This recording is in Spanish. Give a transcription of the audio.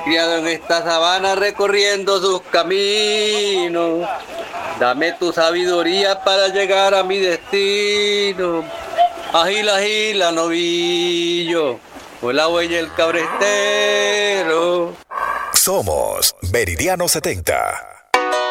criado en esta sabana recorriendo sus caminos. Dame tu sabiduría para llegar a mi destino. Agila, agila, novillo, con la huella el cabrestero. Somos Meridiano 70.